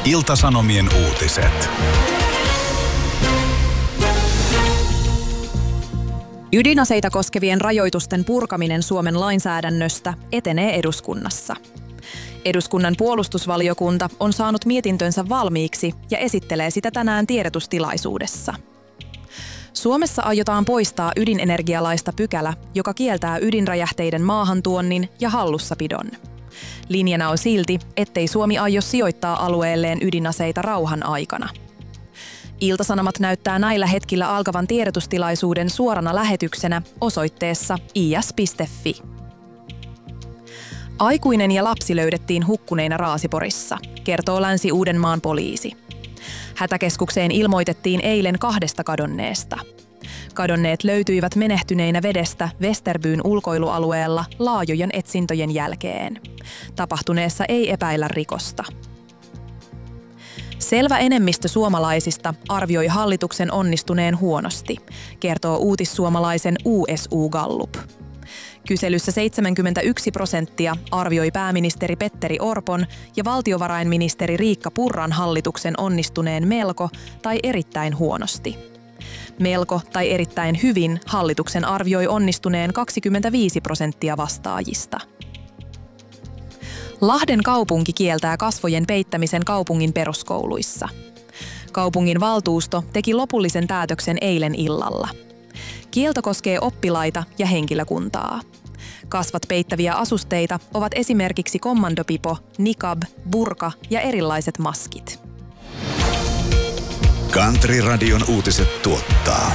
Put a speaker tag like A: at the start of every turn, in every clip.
A: Ilta-Sanomien uutiset.
B: Ydinaseita koskevien rajoitusten purkaminen Suomen lainsäädännöstä etenee eduskunnassa. Eduskunnan puolustusvaliokunta on saanut mietintönsä valmiiksi ja esittelee sitä tänään tiedotustilaisuudessa. Suomessa aiotaan poistaa ydinenergialaista pykälä, joka kieltää ydinräjähteiden maahantuonnin ja hallussapidon. Linjana on silti, ettei Suomi aio sijoittaa alueelleen ydinaseita rauhan aikana. Ilta-Sanomat näyttää näillä hetkillä alkavan tiedotustilaisuuden suorana lähetyksenä osoitteessa is.fi. Aikuinen ja lapsi löydettiin hukkuneina Raasiporissa, kertoo Länsi-Uudenmaan poliisi. Hätäkeskukseen ilmoitettiin eilen 2 kadonneesta. Kadonneet löytyivät menehtyneinä vedestä Vesterbyn ulkoilualueella laajojen etsintöjen jälkeen. Tapahtuneessa ei epäillä rikosta. Selvä enemmistö suomalaisista arvioi hallituksen onnistuneen huonosti, kertoo uutissuomalaisen USU Gallup. Kyselyssä 71% arvioi pääministeri Petteri Orpon ja valtiovarainministeri Riikka Purran hallituksen onnistuneen melko tai erittäin huonosti. Melko tai erittäin hyvin hallituksen arvioi onnistuneen 25% vastaajista. Lahden kaupunki kieltää kasvojen peittämisen kaupungin peruskouluissa. Kaupungin valtuusto teki lopullisen päätöksen eilen illalla. Kielto koskee oppilaita ja henkilökuntaa. Kasvat peittäviä asusteita ovat esimerkiksi kommandopipo, niqab, burka ja erilaiset maskit.
A: Country-radion uutiset tuottaa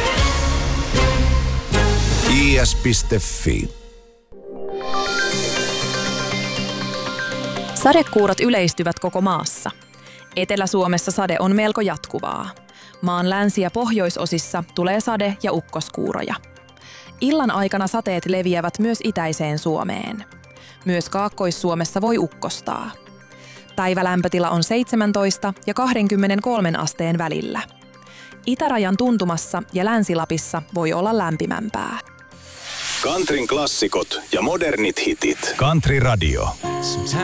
A: is.fi.
B: Sadekuurot yleistyvät koko maassa. Etelä-Suomessa sade on melko jatkuvaa. Maan länsi- ja pohjoisosissa tulee sade- ja ukkoskuuroja. Illan aikana sateet leviävät myös itäiseen Suomeen. Myös Kaakkois-Suomessa voi ukkostaa. Päivälämpötila on 17 ja 23 asteen välillä. Itärajan tuntumassa ja Länsi-Lapissa voi olla lämpimämpää.
A: Countryn klassikot ja modernit hitit. Country Radio.